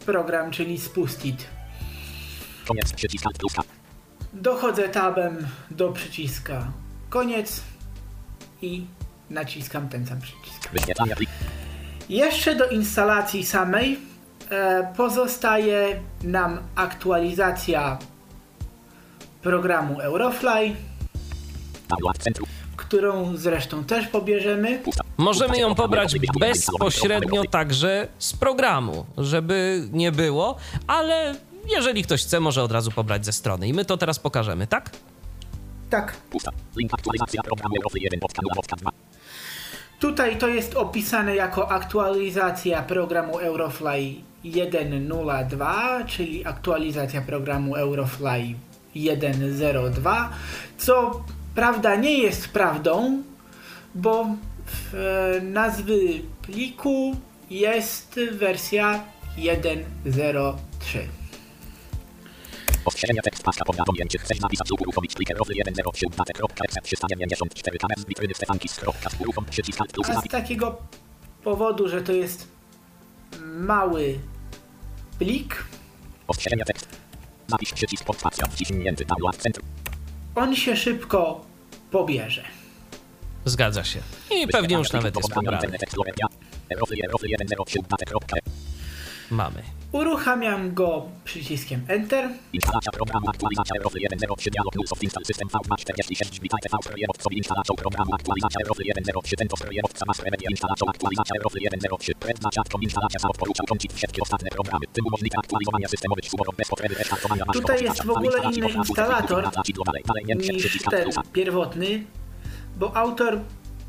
program, czyli spustit. Koniec, przycisk Alt pluska. Dochodzę tabem do przyciska koniec i naciskam ten sam przycisk. Wyświetlania plik. Jeszcze do instalacji samej pozostaje nam aktualizacja programu Eurofly, Download centrum. którą zresztą też pobierzemy. Możemy ją pobrać bezpośrednio także z programu, żeby nie było, ale jeżeli ktoś chce, może od razu pobrać ze strony. I my to teraz pokażemy, tak? Tak. Pusta. Link aktualizacja programu Eurofly 1.0.2. Tutaj to jest opisane jako aktualizacja programu Eurofly 1.0.2, czyli aktualizacja programu Eurofly 1.0.2, co prawda nie jest prawdą, bo w nazwy pliku jest wersja 1.0.3. Ostrzeżenia tekst paska powiadomień. Czy chcesz zapisać lub uruchomić plik Eurofly 1.0.3.2.exe przystawienie miesiąc 4 km z witryny Stefankis. Uruchom przycisk Alt plus A z zapis. takiego powodu, że to jest mały plik, Ostrzeżenia tekst. Zapisz przycisk pod spacją wciśnięty. Download centrum. on się szybko pobierze. Zgadza się. I pewnie już nawet jest pobrany. Eurofly 1.0.3.2.e. Mamy. Uruchamiam go przyciskiem Enter. Instalacja programu aktualizacja Eurofly 1.0.3 dialog Mulsoft install system V246 bit ITV projekt sobie instalacją programu aktualizacja Eurofly 1.0.3 ten to projekt sama media instalacją aktualizacja Eurofly 1.0.3 pred zaczątką instalacja za odporuczał kończyć wszystkie ostatnie programy. Tym umożliwia aktualizowania systemowych surowo bez potrzeby restartowania naszego Tutaj jest w ogóle inny instalator niż ten pierwotny, bo autor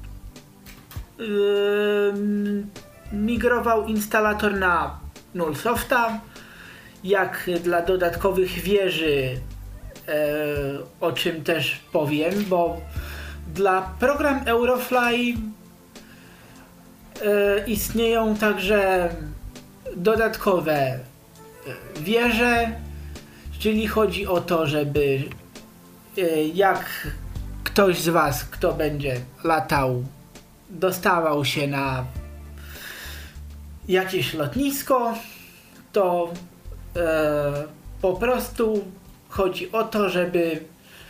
migrował instalator na Nullsofta, jak dla dodatkowych wieży, o czym też powiem, bo dla program Eurofly istnieją także dodatkowe wieże, czyli chodzi o to, żeby jak ktoś z Was, kto będzie latał, dostawał się na jakieś lotnisko, to po prostu chodzi o to, żeby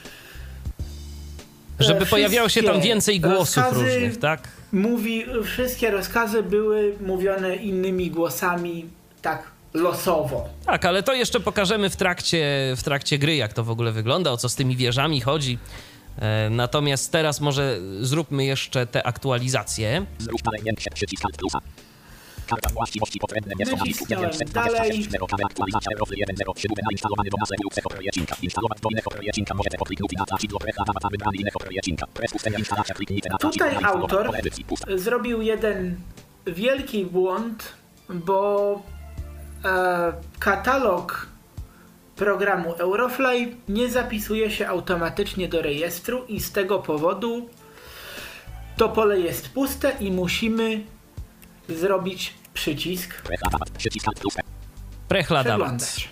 pojawiało się tam więcej głosów różnych, tak? Wszystkie rozkazy były mówione innymi głosami, tak losowo. Tak, ale to jeszcze pokażemy w trakcie gry, jak to w ogóle wygląda, o co z tymi wieżami chodzi. Natomiast teraz może zróbmy jeszcze te aktualizacje. Zrób dalej przycisk Alt plusa. Karta właściwości potrzebne nie są Nacisnąłem dalej. Aktualizacja Eurofly 1.0.3 zainstalowany do następnego projekcinka. Instalować do innego projekcinka możecie pokliknąć na nacisk prekladować wybrany innego projekcinka. Press ustawienia instalacja kliknijcie na Tutaj autor zrobił jeden wielki błąd, bo katalog programu Eurofly nie zapisuje się automatycznie do rejestru i z tego powodu to pole jest puste i musimy zrobić przycisk Prechladować.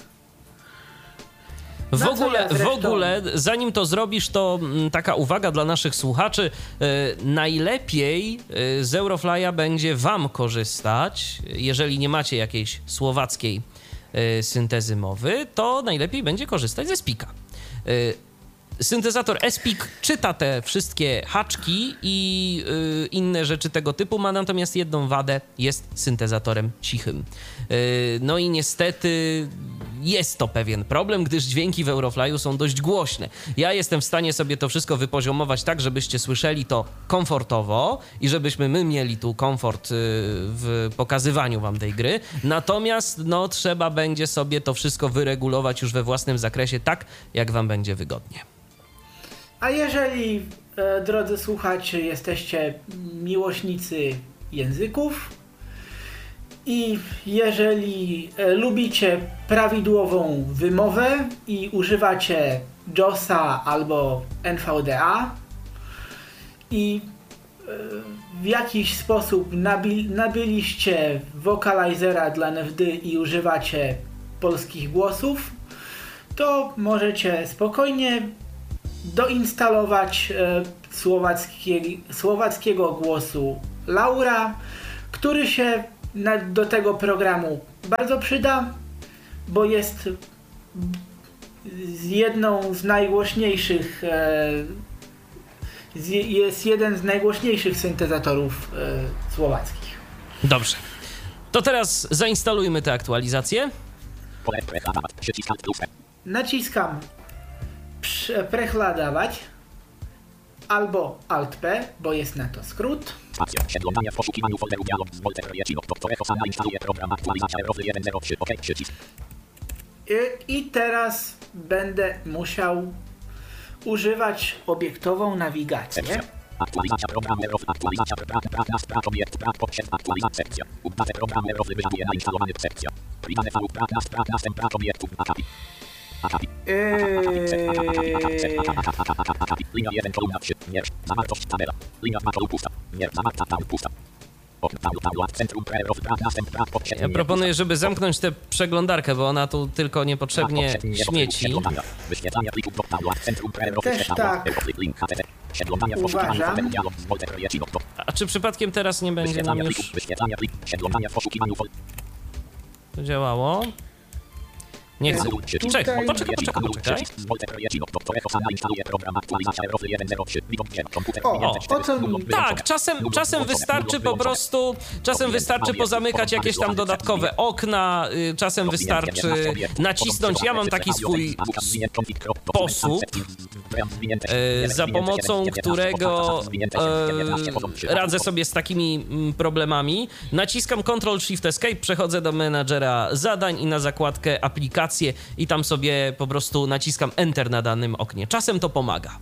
W ogóle, zanim to zrobisz, to taka uwaga dla naszych słuchaczy. Najlepiej z Eurofly'a będzie Wam korzystać, jeżeli nie macie jakiejś słowackiej syntezy mowy, to najlepiej będzie korzystać ze Speaka. Syntezator Speak czyta te wszystkie haczki i inne rzeczy tego typu, ma natomiast jedną wadę, jest syntezatorem cichym. No i niestety jest to pewien problem, gdyż dźwięki w Eurofly'u są dość głośne. Ja jestem w stanie sobie to wszystko wypoziomować tak, żebyście słyszeli to komfortowo i żebyśmy my mieli tu komfort w pokazywaniu wam tej gry. Natomiast no, trzeba będzie sobie to wszystko wyregulować już we własnym zakresie tak, jak wam będzie wygodnie. A jeżeli, drodzy słuchacze, jesteście miłośnicy języków i jeżeli lubicie prawidłową wymowę i używacie JOSa albo NVDA i w jakiś sposób nabyliście vocalizera dla NVD i używacie polskich głosów, to możecie spokojnie doinstalować słowackiego głosu Laura, który się do tego programu bardzo przyda, bo jest jedną z najgłośniejszych jest jeden z najgłośniejszych syntezatorów słowackich. Dobrze. To teraz zainstalujmy te aktualizacje. Naciskam przekladować albo Alt-P, bo jest na to skrót. Przeglądanie w poszukiwaniu folderu dialog z Volter Jecino, do którego sama instaluje program aktualizacja Aeroflot 1.03. OK, przycisk. I teraz będę musiał używać obiektową nawigację. Aktualizacja programu Aeroflot, aktualizacja prak obiekt, prak podsied, aktualizacja sekcja. Update program Aeroflot wyżaduje nainstalowany sekcja. Pridane V, prak następ, prak obiektów, akapi. Linia 1, kolumna 3, mierz, zawartość tabela. Linia 2, kolumna pusta, mierz, zawarta tabel pusta. Ja proponuję, żeby zamknąć tę przeglądarkę, bo ona tu tylko niepotrzebnie śmieci. Też tak uważam. A czy przypadkiem teraz nie będzie nam już to działało? Nie chcę. Poczekaj. O co mi? Tak, czasem wystarczy pozamykać jakieś tam dodatkowe okna, czasem wystarczy nacisnąć. Ja mam taki swój sposób, za pomocą którego radzę sobie z takimi problemami. Naciskam Ctrl-Shift-Escape, przechodzę do menadżera zadań i na zakładkę aplikacje i tam sobie po prostu naciskam Enter na danym oknie. Czasem to pomaga.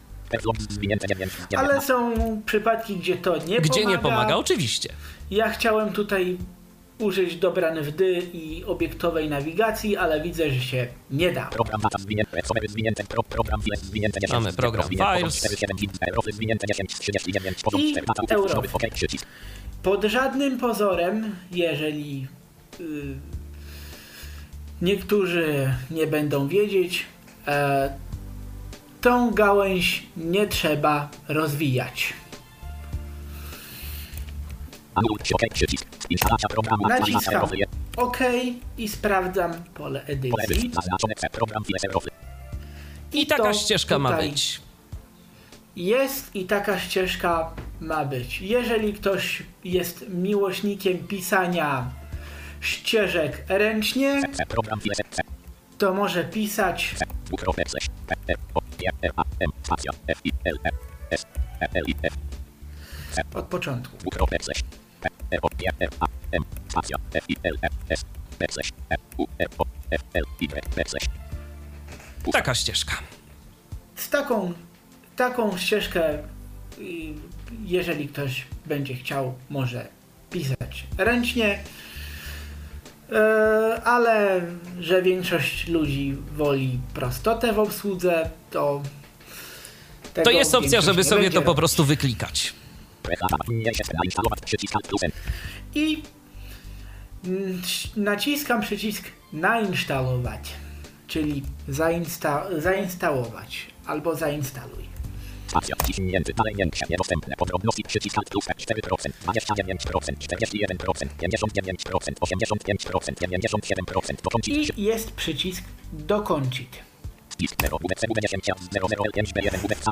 Ale są przypadki, gdzie to nie pomaga. Gdzie nie pomaga, oczywiście. Ja chciałem tutaj użyć dobrany w dy i obiektowej nawigacji, ale widzę, że się nie da. Mamy program Files i Euroflot. Pod żadnym pozorem, jeżeli niektórzy nie będą wiedzieć, tą gałęź nie trzeba rozwijać. Naciskam OK i sprawdzam pole edycji. I taka ścieżka ma być. Jest i taka ścieżka ma być. Jeżeli ktoś jest miłośnikiem pisania ścieżek ręcznie, to może pisać od początku. Taka ścieżka. Z taką ścieżkę, jeżeli ktoś będzie chciał, może pisać ręcznie, ale że większość ludzi woli prostotę w obsłudze, to jest opcja, żeby sobie to po prostu wyklikać. I naciskam przycisk nainstalować, czyli zainstalować albo zainstaluj. Spacja, ciśnięty, dalej niedostępne, podrobności, przycisk Alt plus 4%, 29%, 41%, 59%, 85%, 97%, dokończyć. I jest przycisk dokończyć. Spisk 0, WBC, WB10, 005, B1, WBC.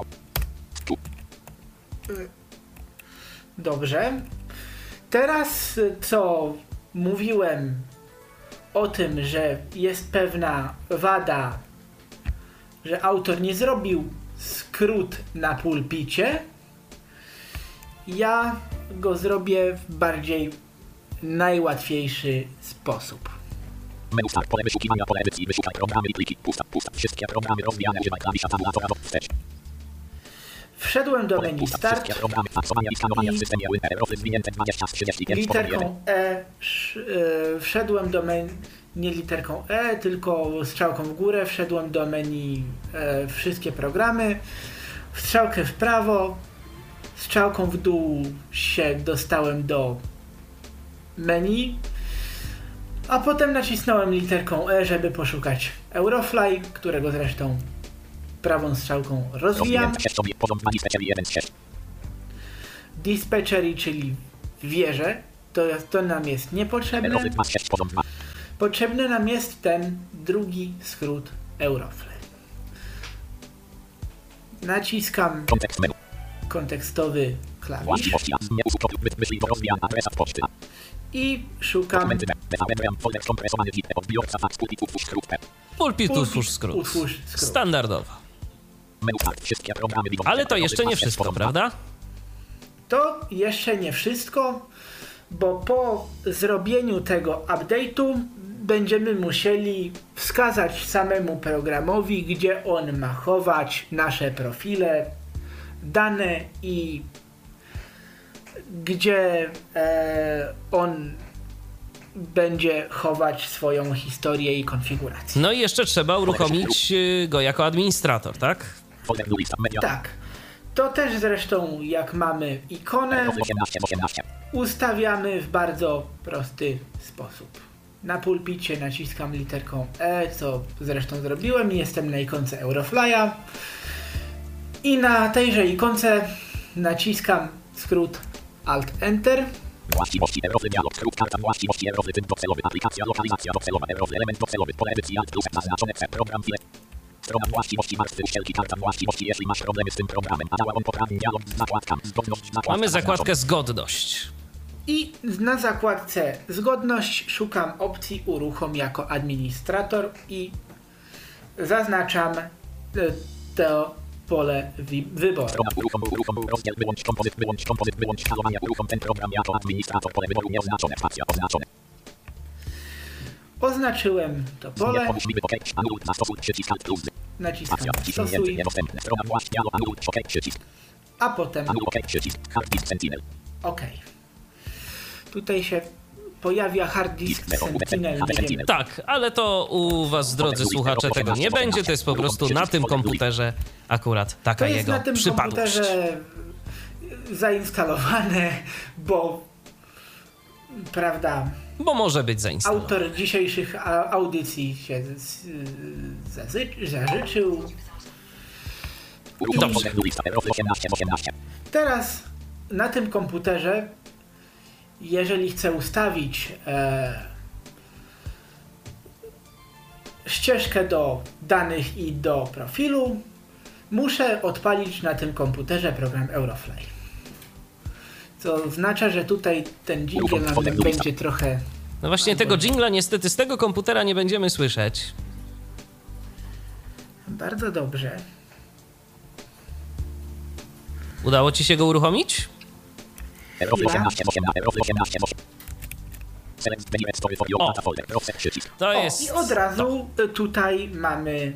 Dobrze. Teraz co mówiłem o tym, że jest pewna wada, że autor nie zrobił skrót na pulpicie, ja go zrobię w bardziej najłatwiejszy sposób. Menu start, pole wyszukiwania, pole edycji, wyszukaj programy i pliki, pusta, wszystkie programy rozwijane, używaj klawisza tabulatora, wstecz. Wszedłem do menu start i literką E wszedłem do menu, nie literką E, tylko strzałką w górę wszedłem do menu wszystkie programy, strzałkę w prawo, strzałką w dół się dostałem do menu, a potem nacisnąłem literką E, żeby poszukać Eurofly, którego zresztą prawą strzałką rozwijam. Dispatchery, czyli wieże, to nam jest niepotrzebne. Aeroflay 6 poziom 2. Potrzebny nam jest ten drugi skrót Euroflay. Naciskam Kontekst menu. kontekstowy klawisz Właściwości. Nie usługowy. Myśli do rozwijania adresat poczty. i szukam Dokumenty. DVM. Folder skompresowany zip. Odbiorca fax. Pulpit. Utwórz skrót. Pulpit Pulpit, utwórz skrót. utwórz skrót. Standardowo. Menu start. Wszystkie programy. Ale to jeszcze nie wszystko, prawda? To jeszcze nie wszystko, bo po zrobieniu tego update'u będziemy musieli wskazać samemu programowi, gdzie on ma chować nasze profile, dane i gdzie on będzie chować swoją historię i konfigurację. No i jeszcze trzeba uruchomić go jako administrator, tak? Folder lista. Media. Tak. To też zresztą jak mamy ikonę, Aeroflay 18. ustawiamy w bardzo prosty sposób. Na pulpicie naciskam literką E, co zresztą zrobiłem. Jestem na ikonce Euroflya. I na tejże ikonce naciskam skrót Alt-Enter. Właściwości Aeroflay dialog. Skrót karta właściwości Aeroflay. Typ docelowy. Aplikacja lokalizacja docelowa. Aeroflay element docelowy. Pole edycji Alt plus zaznaczone C. Program file. Strona właściwości warstwy uścielki. Karta właściwości. Jeśli masz problemy z tym programem, a działa on poprawnie. Dialog z zakładkami. Zgodność zakładka. Mamy zakładkę zgodność. I na zakładce zgodność szukam opcji uruchom jako administrator i zaznaczam to pole wyboru. Strona uruchom rozdział wyłącz kompozyt, wyłącz skalowania, uruchom ten program jako administrator, pole wyboru nieoznaczone, spacja oznaczone. Oznaczyłem to pole, Możliwy OK, anuluj, zastosuj, przycisk Alt plus, naciskam spacja, wciśnięty, stosuj, niedostępne, strona właściciela, anuluj, OK, przycisk, a potem anuluj, OK, przycisk, hard disk Sentinel. OK. Tutaj się pojawia hard disk Sentinel, nie wiem. Tak, ale to u was, drodzy słuchacze, tego nie będzie. To jest po prostu na tym komputerze akurat taka To jest jego na tym przypadłość. komputerze zainstalowane, bo prawda, Bo może być zainstalowane. autor dzisiejszych audycji się zażyczył. Uruchom Dobrze. folder lista, Aeroflay 18. Teraz na tym komputerze, jeżeli chcę ustawić ścieżkę do danych i do profilu, muszę odpalić na tym komputerze program Euroflay. Co oznacza, że tutaj ten dżingiel nam będzie trochę... No właśnie tego dżingla niestety z tego komputera nie będziemy słyszeć. Bardzo dobrze. Udało ci się go uruchomić? Aeroflay 18, Aeroflay 18. Select the nearest story for your data folder, process przycisk. To O, jest... i od razu tutaj mamy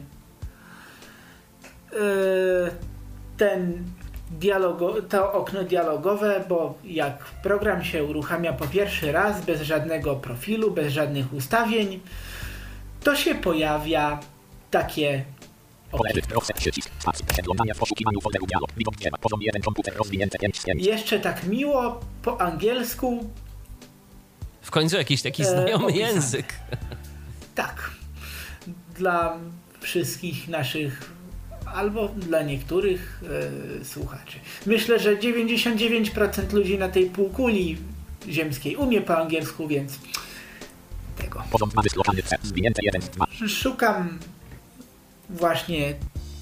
to okno dialogowe, bo jak program się uruchamia po pierwszy raz, bez żadnego profilu, bez żadnych ustawień, to się pojawia takie Pole edyt, process przycisk, spacja, przeglądania w poszukiwaniu folderu dialog, widok drzewa, poziom 1, komputer rozwinięte 5 z 5. jeszcze tak miło po angielsku. W końcu jakiś taki znajomy opisane. język. Tak. Dla wszystkich naszych, albo dla niektórych słuchaczy. Myślę, że 99% ludzi na tej półkuli ziemskiej umie po angielsku, więc tego. Poziom 2 dyslokany C, zwinięte 1 z 2. Szukam właśnie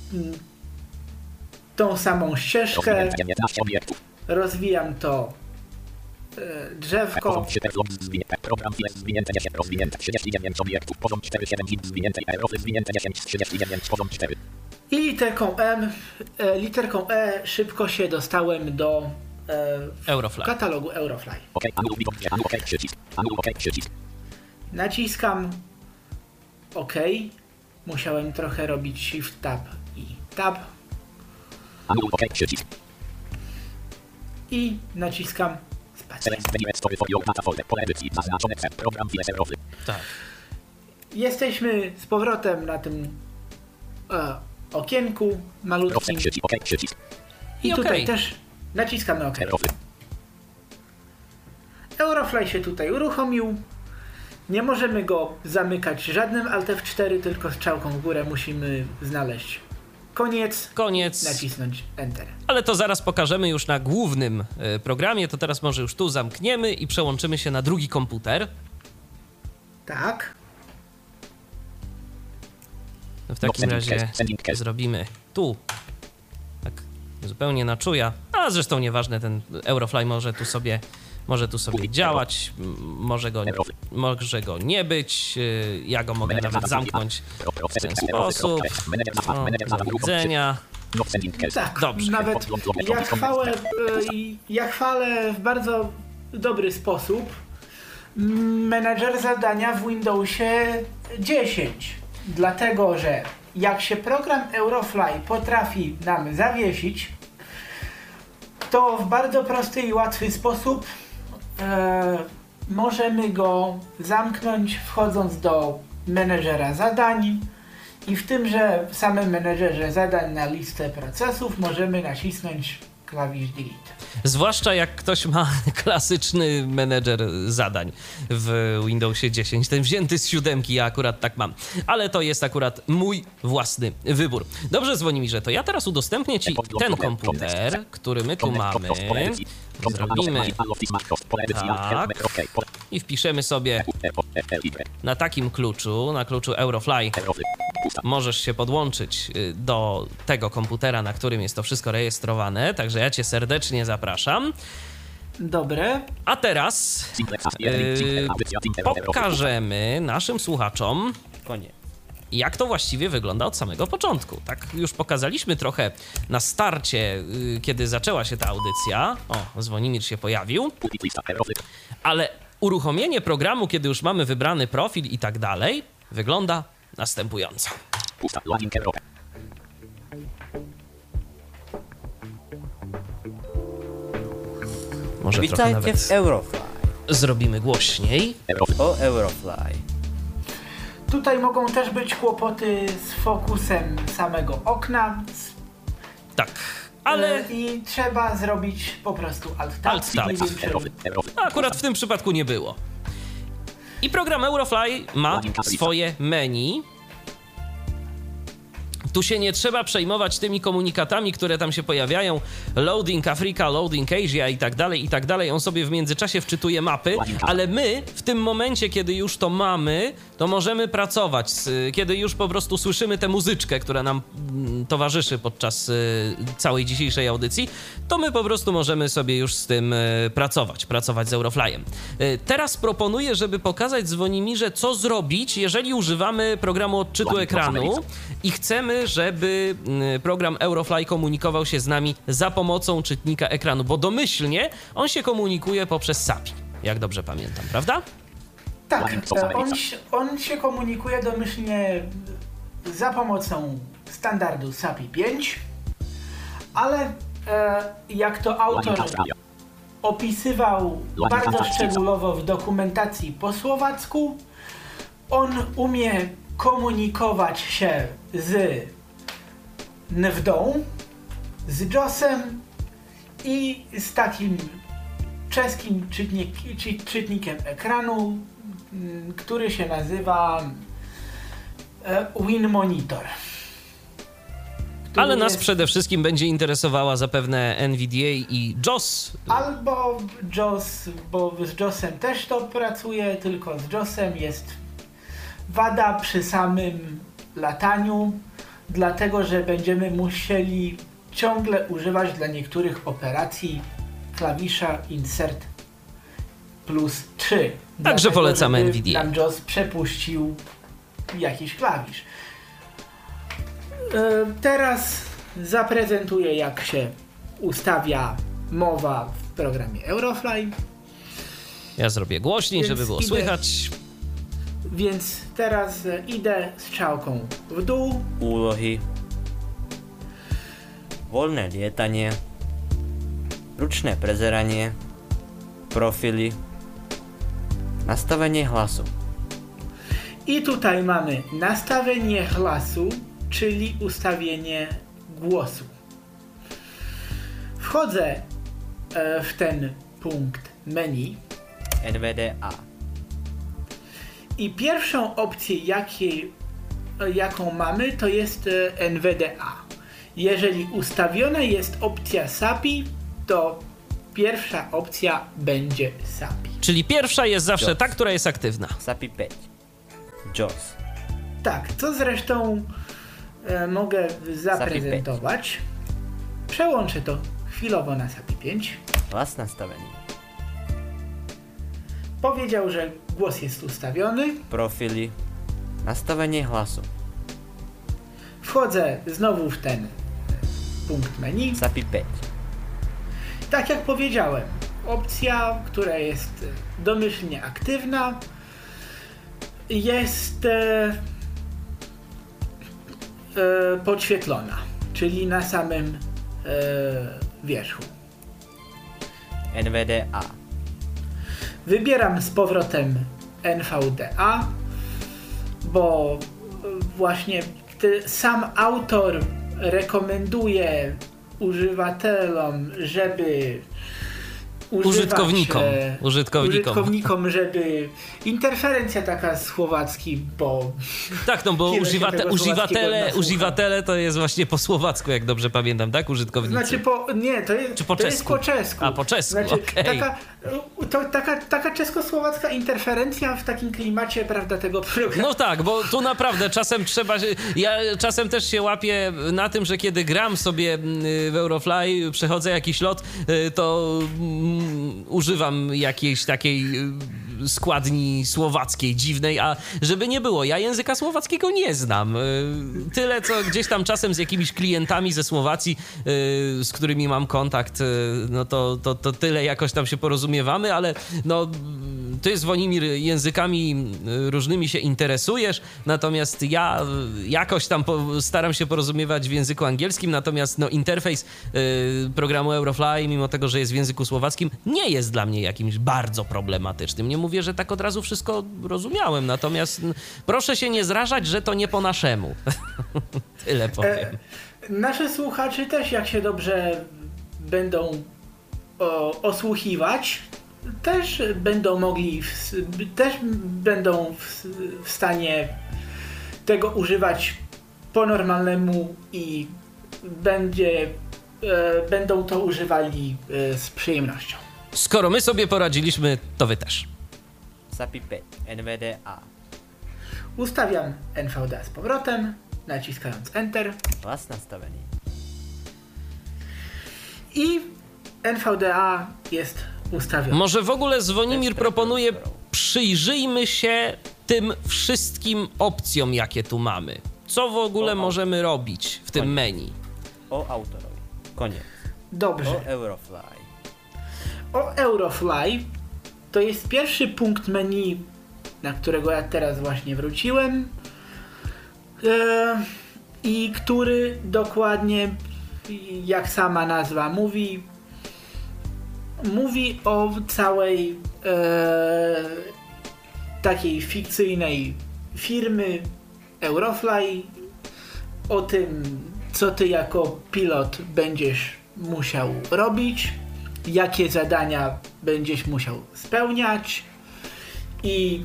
tą samą ścieżkę, Rozwinięte 15 obiektów. rozwijam to drzewko. Poziom 3 Teflon, zwinięte, program file, zwinięte 10, rozwinięte 39 obiektów. Poziom 4, 7 git, zwinięte Aeroflay, zwinięte 10 z 39, poziom 4. I literką E szybko się dostałem do Eurofly. katalogu Eurofly. OK, anuluj widok drzewa, OK, przycisk, anuluj OK, przycisk. Naciskam OK. Musiałem trochę robić Shift Tab i Tab. Anuluj OK, przycisk. I naciskam spację. Select the nearest story for your data folder, pole edycji, zaznaczone C, program file Aeroflay. Tak. Jesteśmy z powrotem na tym okienku Process malutkim. przycisk, OK, przycisk. I I tutaj OK. też naciskamy OK. Aeroflay. Eurofly się tutaj uruchomił. Nie możemy go zamykać żadnym Alt F4, tylko strzałką w górę musimy znaleźć koniec, nacisnąć Enter. Ale to zaraz pokażemy już na głównym programie, to teraz może już tu zamkniemy i przełączymy się na drugi komputer. Tak. No w takim razie zrobimy tu, tak zupełnie na czuja, a zresztą nieważne, ten Eurofly może tu sobie działać, może go nie być, ja go mogę nawet zamknąć w ten sposób. Do widzenia. Tak, dobrze. Nawet ja chwalę w bardzo dobry sposób menedżer zadania w Windowsie 10. Dlatego, że jak się program Eurofly potrafi nam zawiesić, to w bardzo prosty i łatwy sposób możemy go zamknąć wchodząc do menedżera zadań i w tymże samym menedżerze zadań na listę procesów możemy nacisnąć klawisz Delete. Zwłaszcza jak ktoś ma klasyczny menedżer zadań w Windowsie 10, ten wzięty z 7, ja akurat tak mam. Ale to jest akurat mój własny wybór. Dobrze, Dzwonimirze, to ja teraz udostępnię Ci ten komputer, który my tu mamy. Zrobimy tak i wpiszemy sobie na takim kluczu, na kluczu Eurofly. Możesz się podłączyć do tego komputera, na którym jest to wszystko rejestrowane, także ja Cię serdecznie zapraszam. Dobre. A teraz pokażemy naszym słuchaczom, jak to właściwie wygląda od samego początku. Tak już pokazaliśmy trochę na starcie, kiedy zaczęła się ta audycja. O, Dzwonimir się pojawił. Ale uruchomienie programu, kiedy już mamy wybrany profil i tak dalej, wygląda następująco. Może trochę nawet w Eurofly. Zrobimy głośniej. O Eurofly. Tutaj mogą też być kłopoty z fokusem samego okna. Tak, ale i trzeba zrobić po prostu Alt-Tab. Akurat w tym przypadku nie było. I program Eurofly ma swoje menu. Tu się nie trzeba przejmować tymi komunikatami, które tam się pojawiają. Loading Africa, loading Asia i tak dalej. On sobie w międzyczasie wczytuje mapy, ale my w tym momencie, kiedy już to mamy, to możemy pracować. Kiedy już po prostu słyszymy tę muzyczkę, która nam towarzyszy podczas całej dzisiejszej audycji, to my po prostu możemy sobie już z tym pracować z Euroflyem. Teraz proponuję, żeby pokazać Dzwonimirze, co zrobić, jeżeli używamy programu odczytu ekranu i chcemy, żeby program Eurofly komunikował się z nami za pomocą czytnika ekranu, bo domyślnie on się komunikuje poprzez SAPI, jak dobrze pamiętam, prawda? Tak, on się komunikuje domyślnie za pomocą standardu SAPI 5, ale jak to autor opisywał bardzo szczegółowo w dokumentacji po słowacku, on umie komunikować się z NVDą, z JOS-em i z takim czeskim czytnikiem ekranu, który się nazywa WinMonitor. Ale nas przede wszystkim będzie interesowała zapewne NVDA i JOS. Albo JOS, bo z JOS-em też to pracuje, tylko z JOS-em jest wada przy samym lataniu, dlatego że będziemy musieli ciągle używać dla niektórych operacji klawisza Insert plus 3. Także polecamy żeby NVDA. nam JOS przepuścił jakiś klawisz. Teraz zaprezentuję, jak się ustawia mowa w programie Eurofly. Ja zrobię głośniej, żeby było słychać. Więc teraz idę strzałką w dół. Úlohy. Voľné lietanie. Ručné prezeranie. Profily. Nastavenie hlasu. I tutaj mamy nastawienie hlasu, czyli ustawienie głosu. Wchodzę w ten punkt menu. NVDA. I pierwszą opcję, jaką mamy, to jest NVDA. Jeżeli ustawiona jest opcja SAPI, to pierwsza opcja będzie SAPI. Czyli pierwsza jest zawsze Jaws. ta, która jest aktywna. SAPI 5. JAWS. Tak, co zresztą mogę zaprezentować. Przełączę to chwilowo na SAPI 5. Hlas nastavení. Powiedział, że głos jest ustawiony. Profily. Nastavenie hlasu. Wchodzę znowu w ten punkt menu. SAPI 5. Tak jak powiedziałem, opcja, która jest domyślnie aktywna, jest podświetlona, czyli na samym wierzchu. NVDA. Wybieram z powrotem NVDA, bo właśnie sam autor rekomenduje używatelom, żeby użytkownikom, żeby interferencja taka słowacki, bo Tak, no bo Chwilę się tego słowackiego nasłucham. używatele to jest właśnie po słowacku, jak dobrze pamiętam, tak? Użytkownicy. Znaczy to jest, Czy po to jest czesku? po czesku. A, po czesku, znaczy, okej. taka czesko-słowacka interferencja w takim klimacie, prawda, tego programu. No tak, bo tu naprawdę czasem ja czasem też się łapię na tym, że kiedy gram sobie w Eurofly, przechodzę jakiś lot, to używam jakiejś takiej składni słowackiej, dziwnej, a żeby nie było, ja języka słowackiego nie znam. Tyle, co gdzieś tam czasem z jakimiś klientami ze Słowacji, z którymi mam kontakt, no to tyle jakoś tam się porozumiewamy, ale no ty, Zwonimir, językami różnymi się interesujesz, natomiast ja jakoś tam staram się porozumiewać w języku angielskim, natomiast no interfejs programu Eurofly, mimo tego, że jest w języku słowackim, nie jest dla mnie jakimś bardzo problematycznym. Nie mówię, że tak od razu wszystko rozumiałem, natomiast proszę się nie zrażać, że to nie po naszemu. Tyle powiem. Nasi słuchacze też, jak się dobrze będą osłuchiwać, też będą w stanie tego używać po normalnemu i będą to używali z przyjemnością. Skoro my sobie poradziliśmy, to wy też. SAPI 5. NVDA. Ustawiam NVDA z powrotem, naciskając Enter Hlas nastavení. i NVDA jest ustawiony. Może w ogóle Zwonimir proponuje, przyjrzyjmy się tym wszystkim opcjom, jakie tu mamy. Co w ogóle możemy robić w tym menu? O autorovi. Koniec. Dobrze. O Eurofly. O Eurofly to jest pierwszy punkt menu, na którego ja teraz właśnie wróciłem i który dokładnie, jak sama nazwa mówi o całej takiej fikcyjnej firmy Eurofly, o tym, co ty jako pilot będziesz musiał robić, jakie zadania będziesz musiał spełniać i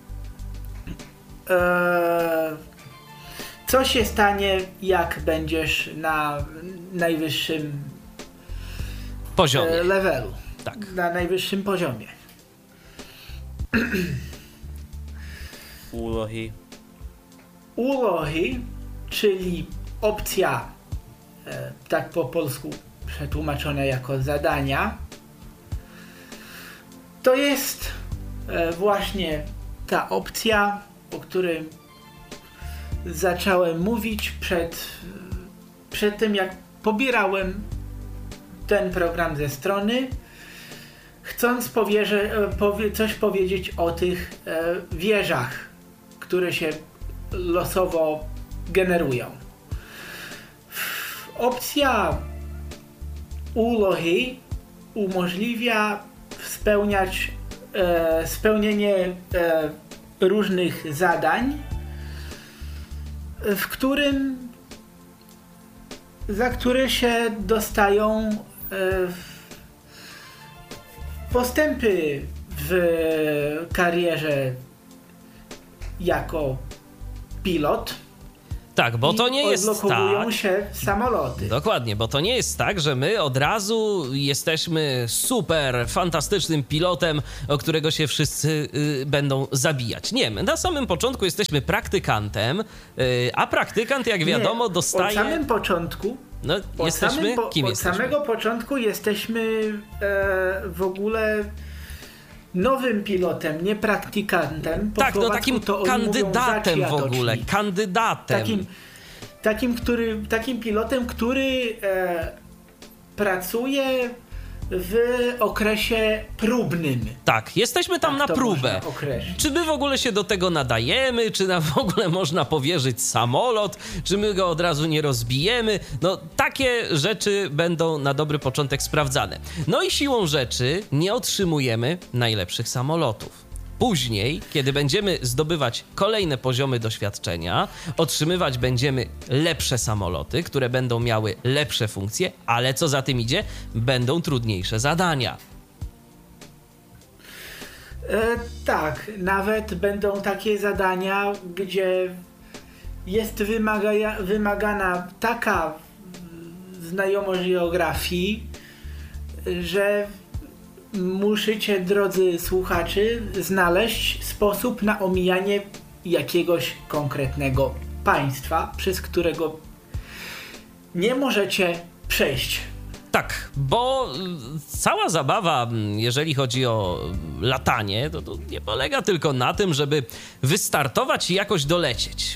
co się stanie, jak będziesz na najwyższym Poziomie. levelu. Tak. Na najwyższym poziomie. Úlohy. Úlohy, czyli opcja, tak po polsku przetłumaczone jako zadania, to jest właśnie ta opcja, o której zacząłem mówić przed tym, jak pobierałem ten program ze strony, chcąc coś powiedzieć o tych wieżach, które się losowo generują. Opcja úlohy umożliwia spełnienie różnych zadań, za które się dostają postępy w karierze jako pilot. Tak, bo i to nie jest odblokowują tak. się samoloty. Dokładnie, bo to nie jest tak, że my od razu jesteśmy super fantastycznym pilotem, o którego się wszyscy będą zabijać. Nie, my na samym początku jesteśmy praktykantem, a praktykant, jak wiadomo, dostaje... Od samym początku... No, jesteśmy... Kim od jesteśmy? samego początku jesteśmy w ogóle nowym pilotem, nie praktykantem. Po Tak, no słowacku takim to oni kandydatem mówią w ogóle, zaćwiatocznik. kandydatem. Takim pilotem, który pracuje w okresie próbnym. Tak, jesteśmy tam Tak na to próbę. można określić. Czy my w ogóle się do tego nadajemy? Czy nam w ogóle można powierzyć samolot? Czy my go od razu nie rozbijemy? No, takie rzeczy będą na dobry początek sprawdzane. No i siłą rzeczy nie otrzymujemy najlepszych samolotów. Później, kiedy będziemy zdobywać kolejne poziomy doświadczenia, otrzymywać będziemy lepsze samoloty, które będą miały lepsze funkcje, ale co za tym idzie, będą trudniejsze zadania. Tak, nawet będą takie zadania, gdzie jest wymagana taka znajomość geografii, że musicie, drodzy słuchaczy, znaleźć sposób na omijanie jakiegoś konkretnego państwa, przez którego nie możecie przejść. Tak, bo cała zabawa, jeżeli chodzi o latanie, to nie polega tylko na tym, żeby wystartować i jakoś dolecieć.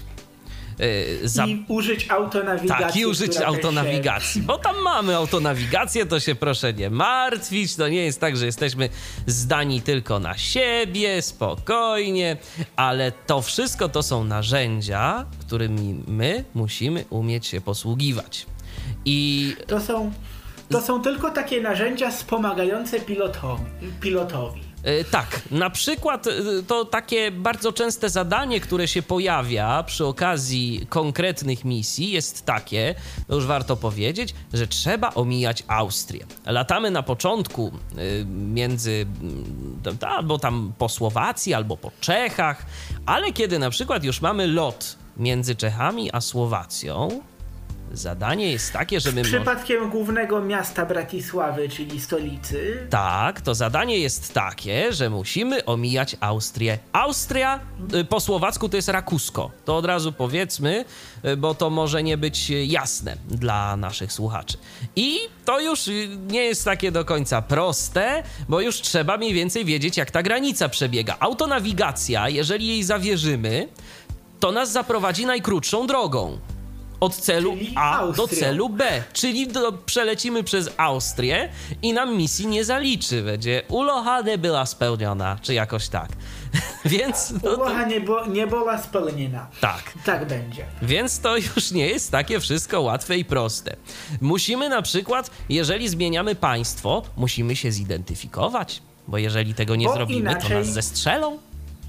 I użyć autonawigacji. Tak, i użyć autonawigacji, bo tam mamy autonawigację, to się proszę nie martwić, to nie jest tak, że jesteśmy zdani tylko na siebie, spokojnie, ale to wszystko to są narzędzia, którymi my musimy umieć się posługiwać. I To są tylko takie narzędzia wspomagające pilotowi. Tak, na przykład to takie bardzo częste zadanie, które się pojawia przy okazji konkretnych misji jest takie, to już warto powiedzieć, że trzeba omijać Austrię. Latamy na początku między albo tam po Słowacji, albo po Czechach, ale kiedy na przykład już mamy lot między Czechami a Słowacją, zadanie jest takie, że my... Przypadkiem głównego miasta Bratisławy, czyli stolicy. Tak, to zadanie jest takie, że musimy omijać Austrię. Austria po słowacku to jest Rakusko. To od razu powiedzmy, bo to może nie być jasne dla naszych słuchaczy. I to już nie jest takie do końca proste, bo już trzeba mniej więcej wiedzieć, jak ta granica przebiega. Autonawigacja, jeżeli jej zawierzymy, to nas zaprowadzi najkrótszą drogą. Od celu Czyli A Austrią. do celu B, czyli przelecimy przez Austrię i nam misji nie zaliczy. Będzie uloha nie była spełniona, czy jakoś tak. Więc... Uloha nie była spełniona. Tak. Tak będzie. Więc to już nie jest takie wszystko łatwe i proste. Musimy na przykład, jeżeli zmieniamy państwo, musimy się zidentyfikować, bo jeżeli tego nie Bo zrobimy, inaczej... to nas zestrzelą.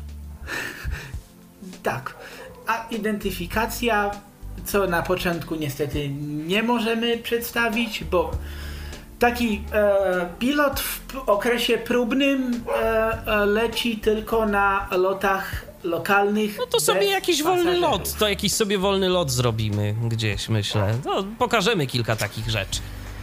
Tak. A identyfikacja, co na początku niestety nie możemy przedstawić, bo taki pilot w okresie próbnym leci tylko na lotach lokalnych. No to sobie bez jakiś wolny pasażerów. lot, to jakiś sobie wolny lot zrobimy gdzieś, myślę. No, pokażemy kilka takich rzeczy.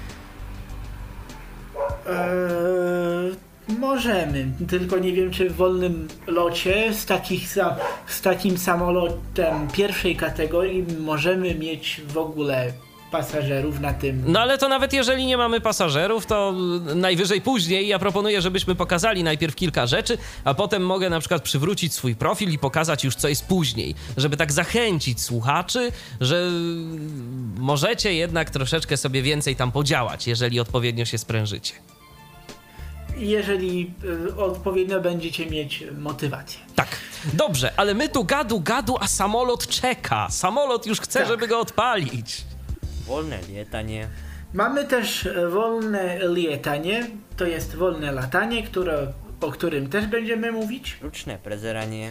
Możemy, tylko nie wiem, czy w wolnym locie z takim samolotem pierwszej kategorii możemy mieć w ogóle pasażerów na tym. No ale to nawet jeżeli nie mamy pasażerów, to najwyżej później. Ja proponuję, żebyśmy pokazali najpierw kilka rzeczy, a potem mogę na przykład przywrócić swój profil i pokazać już, co jest później, żeby tak zachęcić słuchaczy, że możecie jednak troszeczkę sobie więcej tam podziałać, jeżeli odpowiednio się sprężycie. Jeżeli odpowiednio będziecie mieć motywację. Tak, dobrze, ale my tu gadu, a samolot czeka. Samolot już chce, Tak. żeby go odpalić. Wolne lietanie. Mamy też wolne lietanie, to jest wolne latanie, o którym też będziemy mówić. Ruczne prezeranie.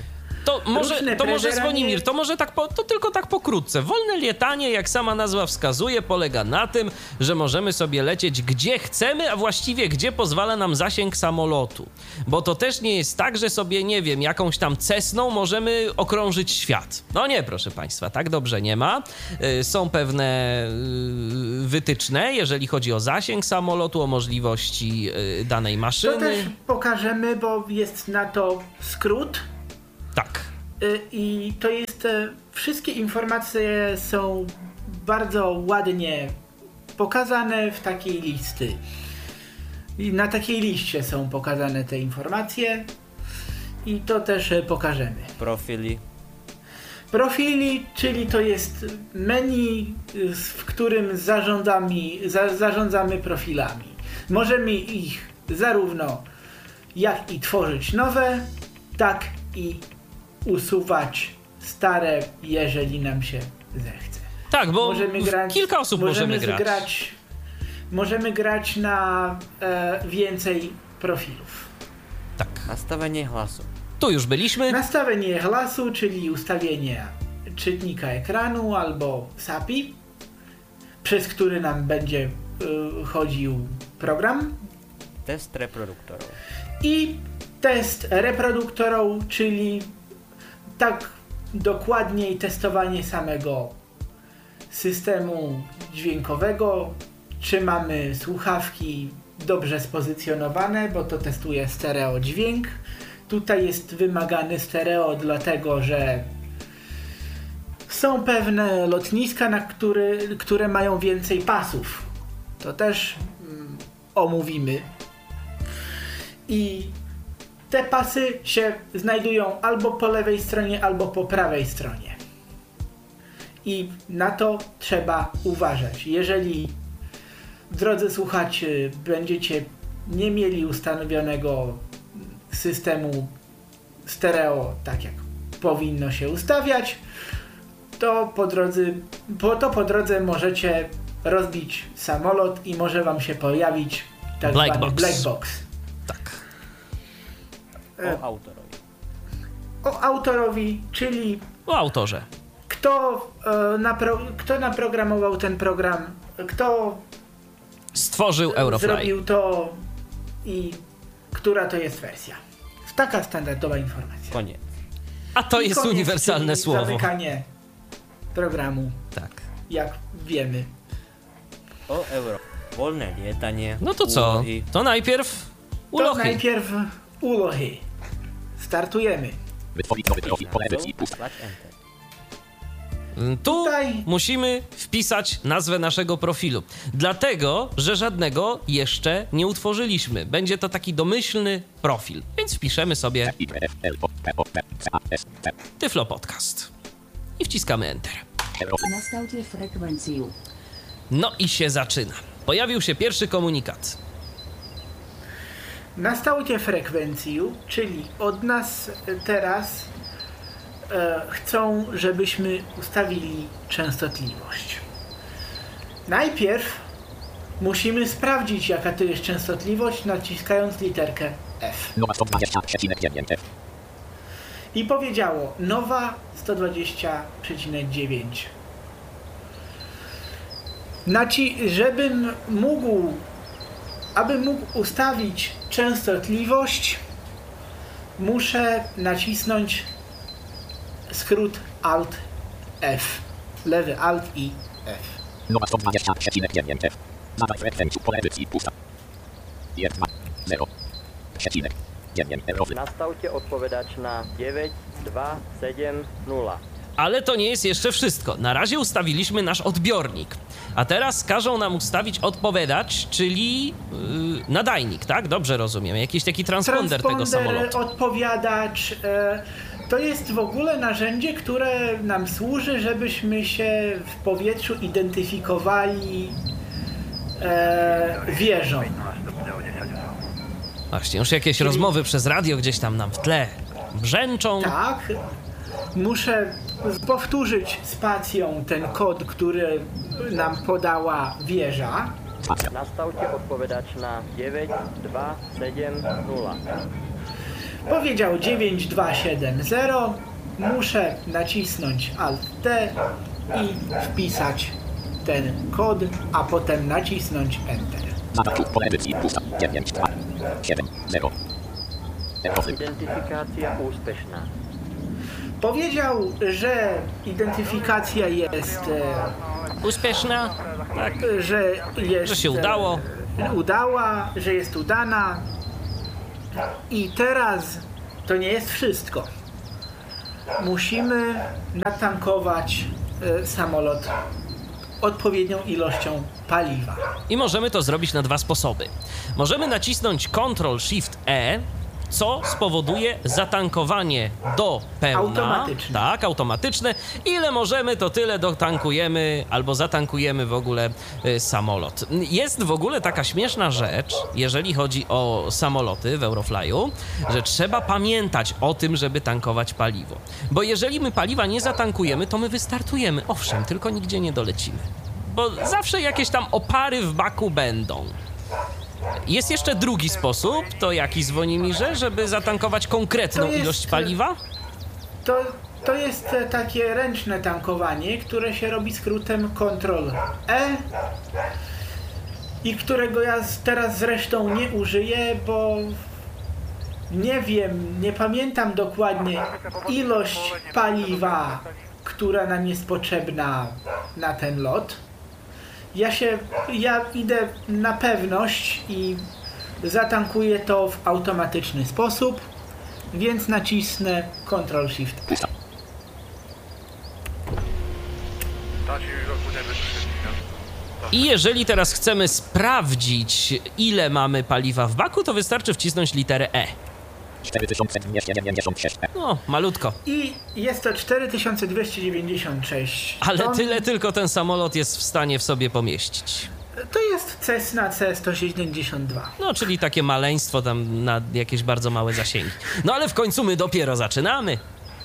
To może prezeranie- Zwonimir, to może to tylko tak pokrótce. Wolne latanie, jak sama nazwa wskazuje, polega na tym, że możemy sobie lecieć gdzie chcemy, a właściwie gdzie pozwala nam zasięg samolotu. Bo to też nie jest tak, że sobie, nie wiem, jakąś tam Cessną możemy okrążyć świat. No nie, proszę państwa, tak dobrze nie ma. Są pewne wytyczne, jeżeli chodzi o zasięg samolotu, o możliwości danej To maszyny. też pokażemy, bo jest na to skrót. Tak. I to jest, wszystkie informacje są bardzo ładnie pokazane w takiej listy. I na takiej liście są pokazane te informacje i to też pokażemy. Profili. Profili, czyli to jest menu, w którym zarządzamy profilami. Możemy ich zarówno jak i tworzyć nowe, tak i usuwać stare, jeżeli nam się zechce. Tak, bo kilka osób możemy grać. Możemy grać na więcej profilów. Tak. Nastawienie glasu. Tu już byliśmy. Nastawienie glasu, czyli ustawienie czytnika ekranu albo SAPI, przez który nam będzie chodził program. Test reproduktorów. I test reproduktorów, czyli tak dokładniej testowanie samego systemu dźwiękowego, czy mamy słuchawki dobrze spozycjonowane, bo to testuje stereo dźwięk. Tutaj jest wymagany stereo, dlatego że są pewne lotniska, które mają więcej pasów. To też omówimy. I te pasy się znajdują albo po lewej stronie, albo po prawej stronie. I na to trzeba uważać. Jeżeli, drodzy słuchacze, będziecie nie mieli ustanowionego systemu stereo, tak jak powinno się ustawiać, to po drodze możecie rozbić samolot i może wam się pojawić tak zwany black box. Tak. O autorowi. O autorowi, czyli O autorze. kto naprogramował ten program, kto Stworzył Eurofly. zrobił to i która to jest wersja. Taka standardowa informacja. Koniec. A to I jest koniec, uniwersalne czyli słowo. zamykanie programu, Tak. jak wiemy. O euro. Wolne latanie. No to co? Ulohy. To najpierw To ulochy. najpierw ulochy. Startujemy. Wytworzyć nowy profil, pole edycji, pusta. Slash enter. Tu Tutaj- musimy wpisać nazwę naszego profilu. Dlatego, że żadnego jeszcze nie utworzyliśmy. Będzie to taki domyślny profil. Więc wpiszemy sobie Tyflo Podcast. I wciskamy Enter. Nastavte frekvenciju. No i się zaczyna. Pojawił się pierwszy komunikat. Na stałcie frekwencji, czyli od nas teraz chcą, żebyśmy ustawili częstotliwość. Najpierw musimy sprawdzić, jaka to jest częstotliwość, naciskając literkę F. Nowa 120,9 F. I powiedziało nowa 120,9. Aby mógł ustawić częstotliwość, muszę nacisnąć skrót Alt F. Lewy Alt i F. Nowa 120,9 F. Nadal frekwencji, pole edycji, pusta. 1, 0, 9 Eurofly. Nastavte odpovedať na 9270. Ale to nie jest jeszcze wszystko. Na razie ustawiliśmy nasz odbiornik. A teraz każą nam ustawić odpowiadacz, czyli nadajnik, tak? Dobrze rozumiem. Jakiś taki transponder tego samolotu. Odpowiadacz. To jest w ogóle narzędzie, które nam służy, żebyśmy się w powietrzu identyfikowali wieżą. Właśnie, już jakieś rozmowy przez radio gdzieś tam nam w tle brzęczą. Tak. Muszę powtórzyć spacją ten kod, który nam podała wieża. Nastavte odpovedať na 9270. Powiedział 9270 muszę nacisnąć Alt-D i wpisać ten kod, a potem nacisnąć Enter. Zaznaczów pole edycji pusta. 9, 2, 7, 0. Identyfikacja úspěšná. Powiedział, że identyfikacja jest, Uspieszna? Tak. że jest, Że się udało. Udała, że jest udana. I teraz to nie jest wszystko. Musimy natankować samolot odpowiednią ilością paliwa. I możemy to zrobić na dwa sposoby. Możemy nacisnąć Ctrl-Shift-E, co spowoduje zatankowanie do pełna. Automatyczne. Tak, automatyczne. Ile możemy, to tyle dotankujemy albo zatankujemy w ogóle samolot. Jest w ogóle taka śmieszna rzecz, jeżeli chodzi o samoloty w Euroflyu, że trzeba pamiętać o tym, żeby tankować paliwo. Bo jeżeli my paliwa nie zatankujemy, to my wystartujemy. Owszem, tylko nigdzie nie dolecimy. Bo zawsze jakieś tam opary w baku będą. Jest jeszcze drugi sposób, to jaki, Zwonimirze, żeby zatankować konkretną ilość paliwa? To jest takie ręczne tankowanie, które się robi skrótem Ctrl-E i którego ja teraz zresztą nie użyję, bo nie wiem, nie pamiętam dokładnie ilość paliwa, która nam jest potrzebna na ten lot. Ja idę na pewność i zatankuję to w automatyczny sposób, więc nacisnę Ctrl-Shift. I jeżeli teraz chcemy sprawdzić, ile mamy paliwa w baku, to wystarczy wcisnąć literę E. 4296. No, malutko. I jest to 4296. Ale tyle tylko ten samolot jest w stanie w sobie pomieścić. To jest Cessna C172. No, czyli takie maleństwo tam na jakieś bardzo małe zasięgi. No, ale w końcu my dopiero zaczynamy.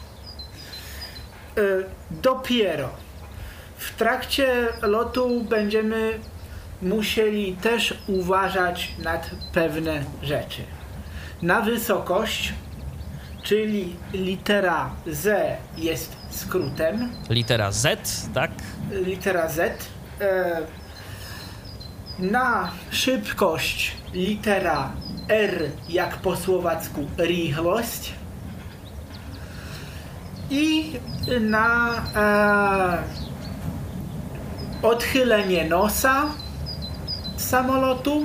Dopiero. W trakcie lotu będziemy musieli też uważać nad pewne rzeczy. Na wysokość, czyli litera Z jest skrótem. Litera Z, tak? Litera Z. Na szybkość litera R, jak po słowacku rýchlosť. I na odchylenie nosa samolotu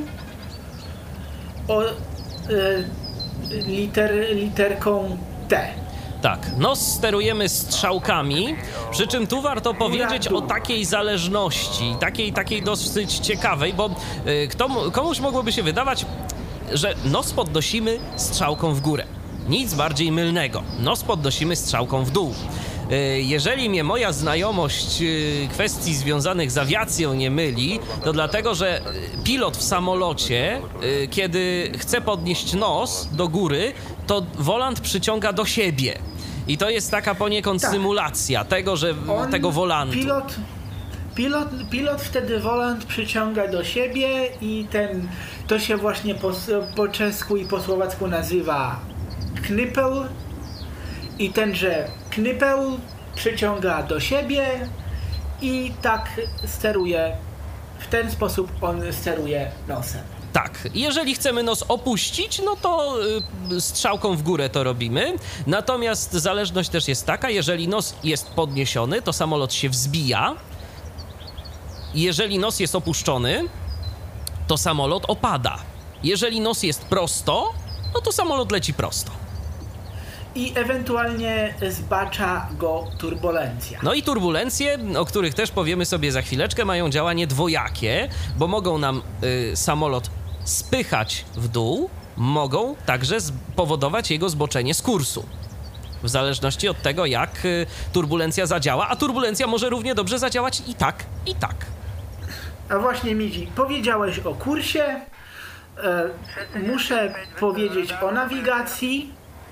literką T. Tak, nos sterujemy strzałkami, przy czym tu warto powiedzieć o takiej zależności, takiej dosyć ciekawej, bo komuś mogłoby się wydawać, że nos podnosimy strzałką w górę. Nic bardziej mylnego. Nos podnosimy strzałką w dół. Jeżeli mnie moja znajomość kwestii związanych z awiacją nie myli, to dlatego, że pilot w samolocie, kiedy chce podnieść nos do góry, to wolant przyciąga do siebie. I to jest taka poniekąd symulacja tego, że tego wolantu. Pilot wtedy wolant przyciąga do siebie i to się właśnie po czesku i po słowacku nazywa knypel. I tenże knypel przyciąga do siebie i tak steruje, w ten sposób on steruje nosem. Tak, jeżeli chcemy nos opuścić, no to strzałką w górę to robimy. Natomiast zależność też jest taka, jeżeli nos jest podniesiony, to samolot się wzbija. Jeżeli nos jest opuszczony, to samolot opada. Jeżeli nos jest prosto, no to samolot leci prosto. I ewentualnie zbacza go turbulencja. No i turbulencje, o których też powiemy sobie za chwileczkę, mają działanie dwojakie, bo mogą nam samolot spychać w dół, mogą także spowodować jego zboczenie z kursu. W zależności od tego, jak turbulencja zadziała, a turbulencja może równie dobrze zadziałać i tak, i tak. A właśnie, Midzi, powiedziałeś o kursie, muszę powiedzieć o nawigacji,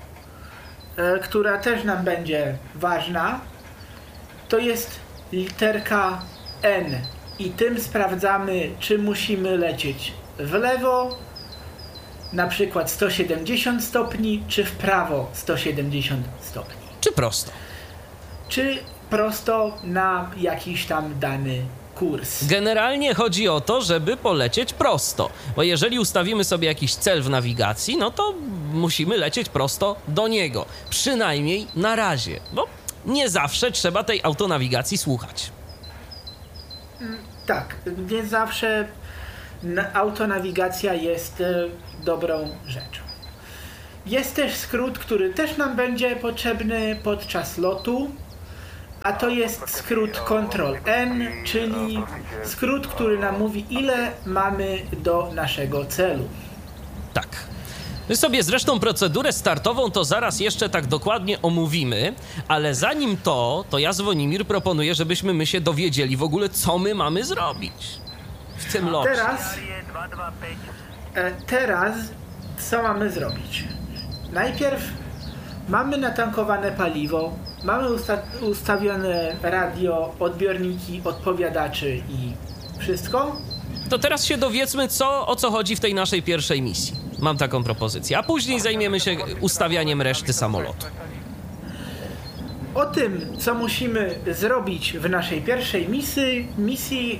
która też nam będzie ważna. To jest literka N i tym sprawdzamy, czy musimy lecieć w lewo, na przykład 170 stopni, czy w prawo 170 stopni. Czy prosto? Czy prosto na jakiś tam dany kurs? Generalnie chodzi o to, żeby polecieć prosto, bo jeżeli ustawimy sobie jakiś cel w nawigacji, no to musimy lecieć prosto do niego. Przynajmniej na razie, bo nie zawsze trzeba tej autonawigacji słuchać. Tak, nie zawsze autonawigacja jest dobrą rzeczą. Jest też skrót, który też nam będzie potrzebny podczas lotu, a to jest skrót Ctrl-N, czyli skrót, który nam mówi, ile mamy do naszego celu. Tak. My sobie zresztą procedurę startową to zaraz jeszcze tak dokładnie omówimy, ale zanim to ja Zwonimir proponuję, żebyśmy my się dowiedzieli w ogóle, co my mamy zrobić w tym locie. Teraz co mamy zrobić? Najpierw mamy natankowane paliwo, mamy ustawione radio, odbiorniki, odpowiadaczy i wszystko. To teraz się dowiedzmy, o co chodzi w tej naszej pierwszej misji. Mam taką propozycję, a później zajmiemy się ustawianiem reszty samolotu. O tym, co musimy zrobić w naszej pierwszej misji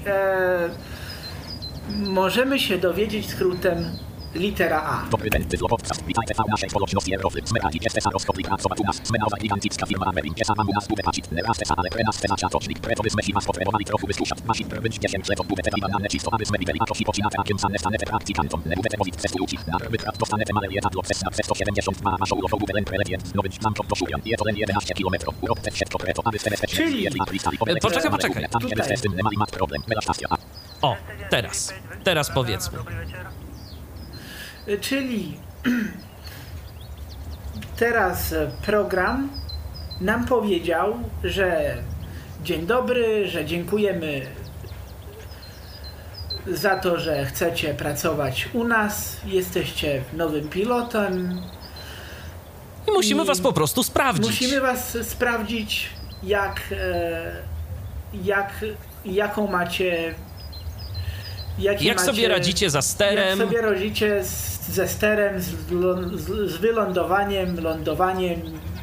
możemy się dowiedzieć skrótem litera A. Dobry dzień, tytułowca. Witajcie w naszej społeczności Eurofly. Smerali jest cesa rozkoplik pracować u nas. Smerała giganticka firma Amerin. Nie sama u nas bude pacić. Neraz cesa, ale pre nas cesa czasocznik. Preto wysmesi was potrzebowali trochę wysłuchać. Masin prbyć 10 śledzą bude te banane czysto, aby smeli a to si pocinate akiem sane stanete praktykantom. Ne bude te mówić cestujuci. Na wypraw dostanete male jedna dla cesa 172 maszą lofą bude len prelewie. No być tam to poszują. Je to len 11 km. Urobce wszystko preto, aby ste bezpiecznie. Poczekaj. O, teraz powiedzmy. Czyli teraz program nam powiedział, że dzień dobry, że dziękujemy za to, że chcecie pracować u nas, jesteście nowym pilotem. I musimy was po prostu sprawdzić. Musimy was sprawdzić, jaką macie... Jak sobie radzicie za sterem? Jak sobie radzicie ze sterem, z wylądowaniem, lądowaniem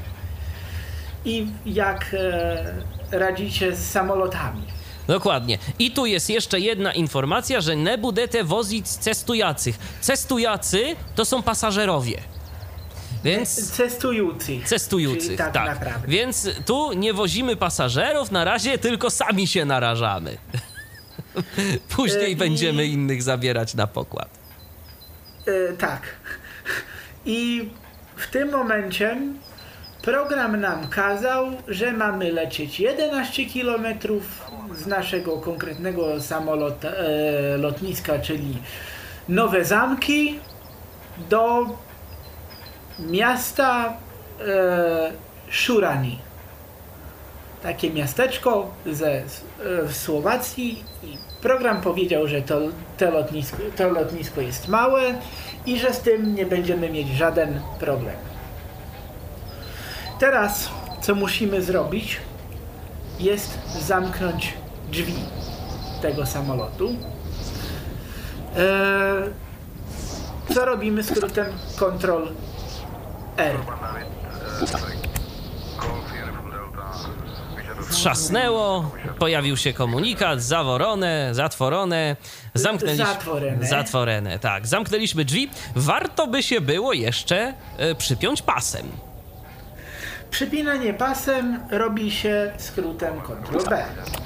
i jak radzicie z samolotami. Dokładnie. I tu jest jeszcze jedna informacja, że nie budete wozić cestujacych. Cestujacy to są pasażerowie. Więc... Cestujący, tak. Naprawdę. Więc tu nie wozimy pasażerów, na razie tylko sami się narażamy. Później będziemy innych zabierać na pokład. Tak. I w tym momencie program nam kazał, że mamy lecieć 11 km z naszego konkretnego lotniska, czyli Nowe Zamki, do miasta Szurani. Takie miasteczko w Słowacji i program powiedział, że to lotnisko jest małe i że z tym nie będziemy mieć żaden problem. Teraz co musimy zrobić, jest zamknąć drzwi tego samolotu. Co robimy skrótem Ctrl-R. Trzasnęło, pojawił się komunikat, zatworone, zatworene, tak, zamknęliśmy drzwi. Warto by się było jeszcze przypiąć pasem. Przypinanie pasem robi się skrótem Ctrl-B.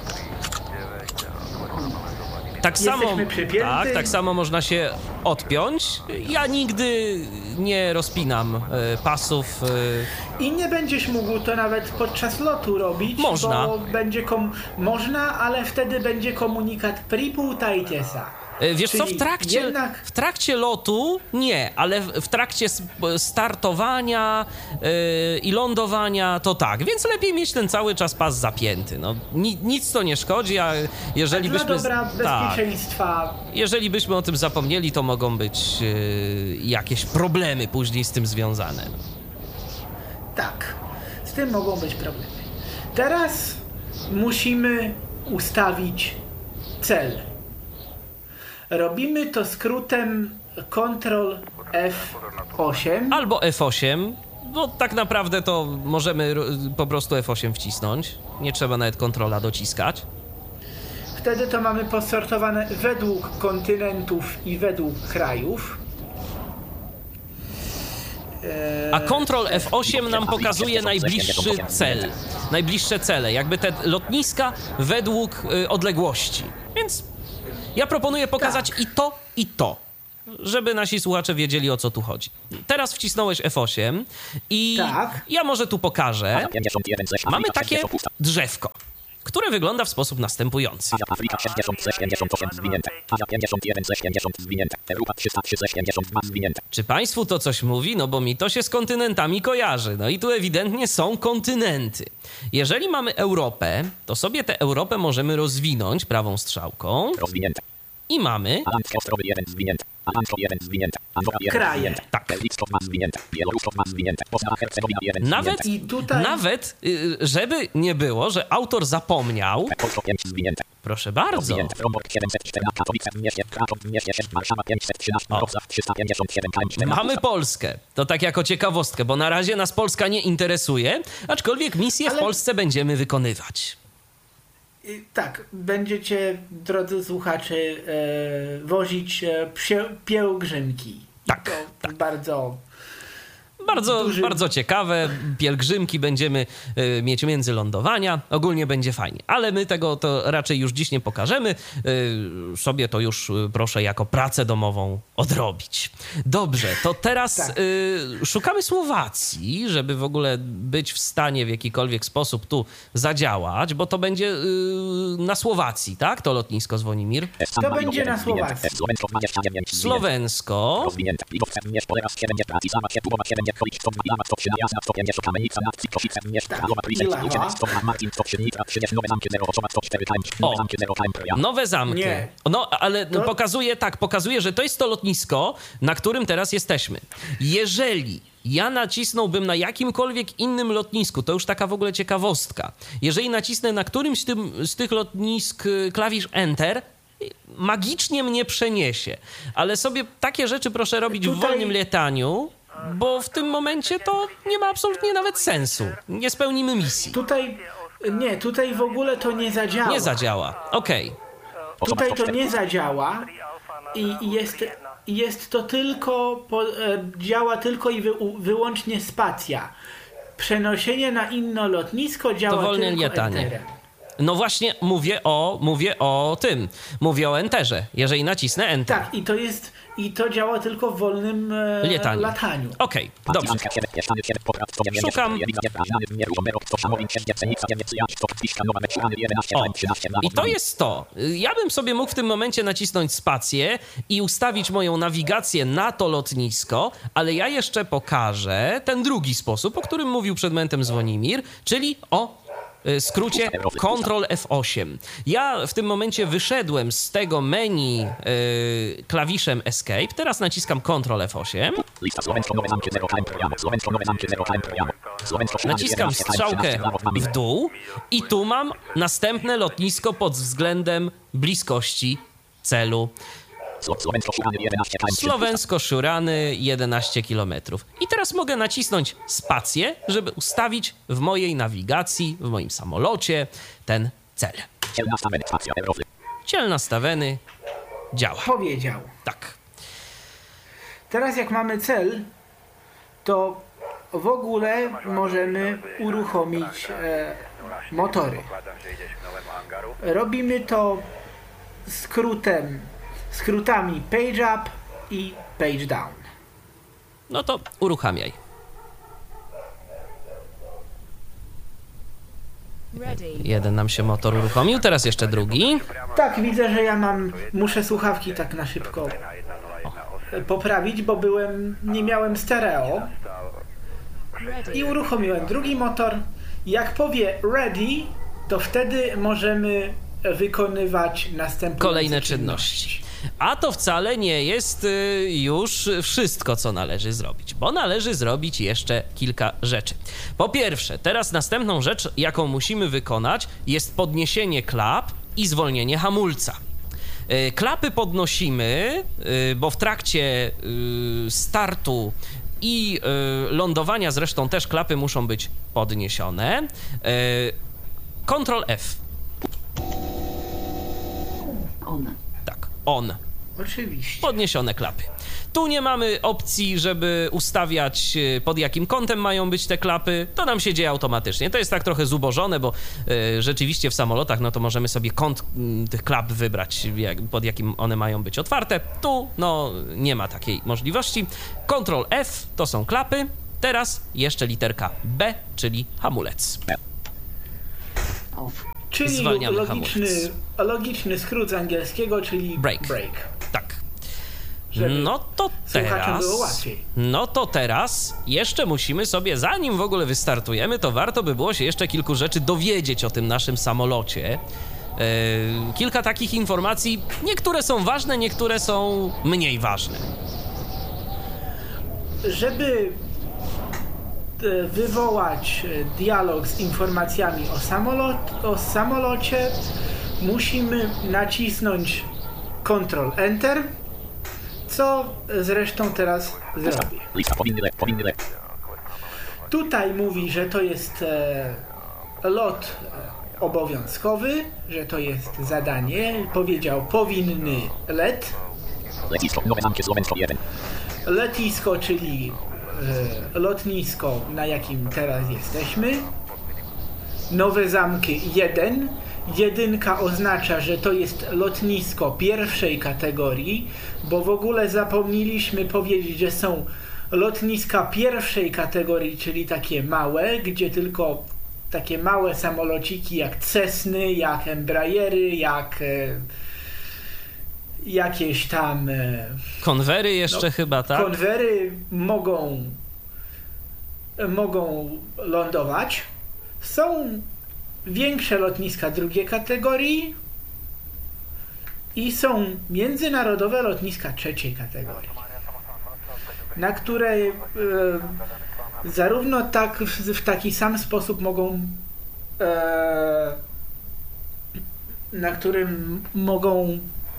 Tak samo można się odpiąć. Ja nigdy nie rozpinam pasów. I nie będziesz mógł to nawet podczas lotu robić. Można. Bo będzie można, ale wtedy będzie komunikat "Pripoutajcie sa". Wiesz co, w trakcie lotu nie, ale w trakcie startowania i lądowania to tak, więc lepiej mieć ten cały czas pas zapięty. No, nic to nie szkodzi, a jeżeli byśmy... Dla dobra bezpieczeństwa... Jeżeli byśmy o tym zapomnieli, to mogą być jakieś problemy później z tym związane. Tak, z tym mogą być problemy. Teraz musimy ustawić cel. Robimy to skrótem Ctrl F8. Albo F8, bo tak naprawdę to możemy po prostu F8 wcisnąć. Nie trzeba nawet kontrola dociskać. Wtedy to mamy posortowane według kontynentów i według krajów. A Ctrl F8 nam pokazuje najbliższy cel. Najbliższe cele, jakby te lotniska według odległości. Więc ja proponuję pokazać i to, żeby nasi słuchacze wiedzieli, o co tu chodzi. Teraz wcisnąłeś F8 i ja może tu pokażę. Mamy takie drzewko, które wygląda w sposób następujący. Afryka 78 zwinięte. Azja 51 70 zwinięte. Europa 303 72 zwinięte. Czy państwu to coś mówi? No bo mi to się z kontynentami kojarzy. No i tu ewidentnie są kontynenty. Jeżeli mamy Europę, to sobie tę Europę możemy rozwinąć prawą strzałką. Rozwinięte. I mamy... Alanskie Ostrowy 1 zwinięte. Alanskie 1 zwinięte. Andora 1 kraje. zwinięte. Tak. Belgicko 2 zwinięte. Białorusko 2 zwinięte. Bosna Hercegowina 1 Nawet, I tutaj... nawet, żeby nie było, że autor zapomniał... Polsko 5 zwinięte. Proszę bardzo. Zwinięte. Fromborg 714. Katowice w mieście. Kraków w mieście 6. Warszawa 513. Wrocław 357. Km 14. Mamy Polskę. To tak jako ciekawostkę, bo na razie nas Polska nie interesuje, aczkolwiek misję w Polsce będziemy wykonywać. Tak, będziecie, drodzy słuchacze, wozić pielgrzymki. Tak, To bardzo... Bardzo ciekawe. Pielgrzymki będziemy mieć między lądowania. Ogólnie będzie fajnie. Ale my tego to raczej już dziś nie pokażemy. Sobie to już proszę jako pracę domową odrobić. Dobrze, to teraz szukamy Słowacji, żeby w ogóle być w stanie w jakikolwiek sposób tu zadziałać, bo to będzie na Słowacji, tak? To lotnisko Zwonimir. To będzie na Słowacji. Słowensko. Rozwinięte. Ligowce mierz Poleras 7 pracy. Zawa się Pubowa 7 Kolicz 102 Jama 103 Jazna 150 Kamienica Nawcy Kosice mierz Kralowa Prisek 102 Marcin 103 Nitra 30 Nowe Zamki 0 Osoba 104 Time 0 Zamki 0 Time. Nowe zamki. Nie. No, ale pokazuje, że to jest to lotnisko, na którym teraz jesteśmy. Jeżeli ja nacisnąłbym na jakimkolwiek innym lotnisku, to już taka w ogóle ciekawostka. Jeżeli nacisnę na którymś z tych lotnisk klawisz Enter, magicznie mnie przeniesie. Ale sobie takie rzeczy proszę robić w wolnym lataniu, bo w tym momencie to nie ma absolutnie nawet sensu. Nie spełnimy misji. Tutaj w ogóle to nie zadziała. Nie zadziała. Okej. Tutaj to nie zadziała i jest to tylko, działa tylko i wyłącznie spacja. Przenoszenie na inne lotnisko działa Dowolne tylko latanie. enterem. No właśnie mówię o tym. Mówię o enterze. Jeżeli nacisnę enter. Tak, i to działa tylko w wolnym lataniu. Okej, dobrze. Szukam. I to jest to. Ja bym sobie mógł w tym momencie nacisnąć spację i ustawić moją nawigację na to lotnisko, ale ja jeszcze pokażę ten drugi sposób, o którym mówił przed momentem Zwonimir, czyli o skrócie Ctrl F8. Ja w tym momencie wyszedłem z tego menu klawiszem Escape. Teraz naciskam Ctrl F8. Naciskam strzałkę w dół i tu mam następne lotnisko pod względem bliskości celu. Słowensko-Szurany 11 km. I teraz mogę nacisnąć spację, żeby ustawić w mojej nawigacji, w moim samolocie ten cel. Ciel nastawiony działa. Powiedział. Tak. Teraz jak mamy cel, to w ogóle możemy uruchomić motory. Robimy to skrótami page up i page down. No to uruchamiaj. Jeden nam się motor uruchomił, teraz jeszcze drugi. Tak, widzę, że muszę słuchawki tak na szybko poprawić, bo nie miałem stereo. I uruchomiłem drugi motor. Jak powie ready, to wtedy możemy wykonywać następne kolejne czynności. A to wcale nie jest już wszystko, co należy zrobić, bo należy zrobić jeszcze kilka rzeczy. Po pierwsze, teraz następną rzecz, jaką musimy wykonać, jest podniesienie klap i zwolnienie hamulca. Klapy podnosimy, bo w trakcie startu i lądowania, zresztą też klapy muszą być podniesione. Ctrl F. On. Tak, on. Oczywiście. Podniesione klapy. Tu nie mamy opcji, żeby ustawiać, pod jakim kątem mają być te klapy. To nam się dzieje automatycznie. To jest tak trochę zubożone, bo rzeczywiście w samolotach no to możemy sobie kąt tych klap wybrać, pod jakim one mają być otwarte. Tu no nie ma takiej możliwości. Ctrl F to są klapy. Teraz jeszcze literka B, czyli hamulec. Off. Czyli Zwalniamy logiczny skrót z angielskiego, czyli Break. Tak. No to słuchaczom było teraz, łatwiej. no to teraz jeszcze musimy sobie, zanim w ogóle wystartujemy, to warto by było się jeszcze kilku rzeczy dowiedzieć o tym naszym samolocie. Kilka takich informacji, niektóre są ważne, niektóre są mniej ważne. Żeby wywołać dialog z informacjami o samolocie, musimy nacisnąć Ctrl Enter, co zresztą teraz zrobię. Lista powinny le. Tutaj mówi, że to jest lot obowiązkowy, że to jest zadanie. Powiedział powinny let. Letisko, Nowe Zamki, Słowensko 1. Letisko, czyli lotnisko, na jakim teraz jesteśmy. Nowe Zamki 1. Jedynka oznacza, że to jest lotnisko pierwszej kategorii, bo w ogóle zapomnieliśmy powiedzieć, że są lotniska pierwszej kategorii, czyli takie małe, gdzie tylko takie małe samolociki jak Cessny, jak Embraery, jak jakieś tam Konwery jeszcze chyba, tak? Konwery mogą lądować. Są większe lotniska drugiej kategorii i są międzynarodowe lotniska trzeciej kategorii, na które zarówno tak w taki sam sposób mogą na którym mogą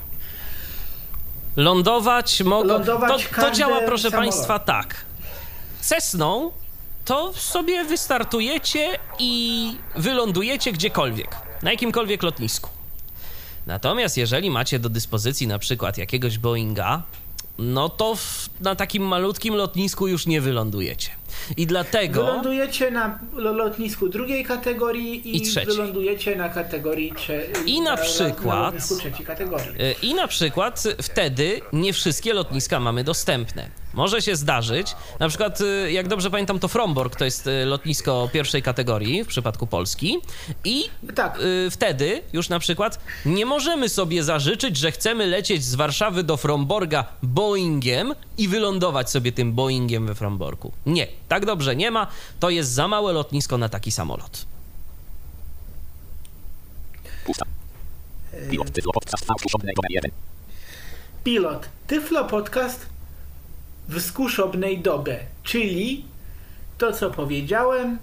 lądować to każdy działa, proszę samolot. Państwa, tak. Cessną to sobie wystartujecie i wylądujecie gdziekolwiek, na jakimkolwiek lotnisku. Natomiast jeżeli macie do dyspozycji na przykład jakiegoś Boeinga, no to na takim malutkim lotnisku już nie wylądujecie. I dlatego... Wylądujecie na lotnisku drugiej kategorii i trzeciej. Wylądujecie na kategorii I na przykład... lotnisku trzeciej kategorii. I na przykład wtedy nie wszystkie lotniska mamy dostępne. Może się zdarzyć, na przykład, jak dobrze pamiętam, to Fromborg to jest lotnisko pierwszej kategorii w przypadku Polski i Tak. wtedy już na przykład nie możemy sobie zażyczyć, że chcemy lecieć z Warszawy do Fromborga Boeingiem i wylądować sobie tym Boeingiem we Fromborgu. Nie, tak dobrze nie ma, to jest za małe lotnisko na taki samolot. Pusta. Pilot Tyflo Podcast V numer 1. Pilot Tyflo Podcast w skuszobnej dobie, czyli to, co powiedziałem,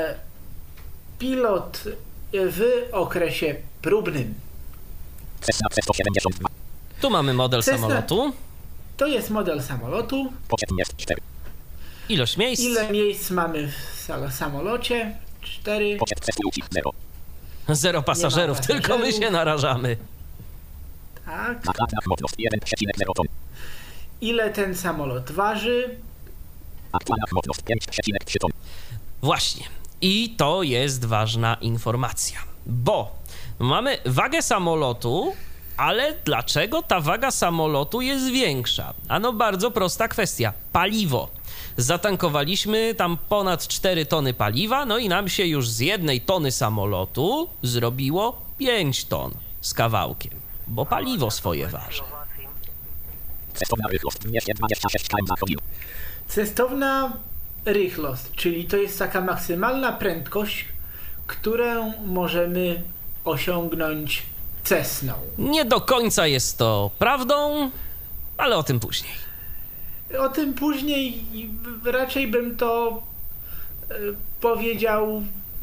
pilot w okresie próbnym. Cessna C172. Tu mamy model Cessna. samolotu, To jest model samolotu. Pociąg jest 4. ilość miejsc. Ile miejsc mamy w samolocie? 4. Pociąg C0. 0 pasażerów, Nie ma tylko my pasażerów. się narażamy. Tak. Nakładna hmotność 1,0 ton. Ile ten samolot waży? Aktualna hmotność 5,3 ton. Właśnie. I to jest ważna informacja, bo mamy wagę samolotu, ale dlaczego ta waga samolotu jest większa? Ano bardzo prosta kwestia. Paliwo. Zatankowaliśmy tam ponad 4 tony paliwa, no i nam się już z 1 tony samolotu zrobiło 5 ton z kawałkiem, bo paliwo swoje waży. Cestowna rychlost 226 km za godzinę. Cestowna rychlost, czyli to jest taka maksymalna prędkość, którą możemy osiągnąć Cessną. Nie do końca jest to prawdą, ale o tym później. O tym później raczej bym to powiedział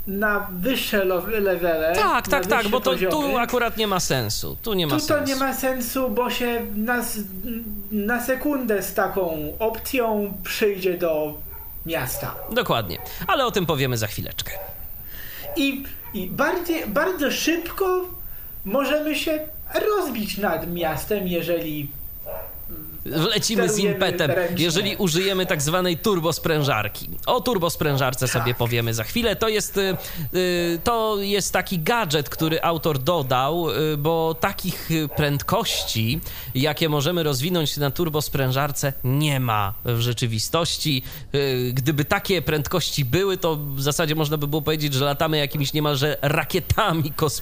na wyższe levele. Tak, na tak, wyższe bo tu poziomy. akurat nie ma sensu. Tu nie ma sensu. To nie ma sensu, bo się na sekundę z taką opcją przyjdzie do miasta. Dokładnie, ale o tym powiemy za chwileczkę. I bardzo szybko możemy się rozbić nad miastem, jeżeli Lecimy z sterujemy impetem, ręcznie. jeżeli użyjemy tak zwanej turbosprężarki. O turbosprężarce sobie powiemy za chwilę. To jest taki gadżet, który autor dodał, bo takich prędkości, jakie możemy rozwinąć na turbosprężarce, nie ma w rzeczywistości. Gdyby takie prędkości były, to w zasadzie można by było powiedzieć, że latamy jakimiś niemalże rakietami kosmicznymi.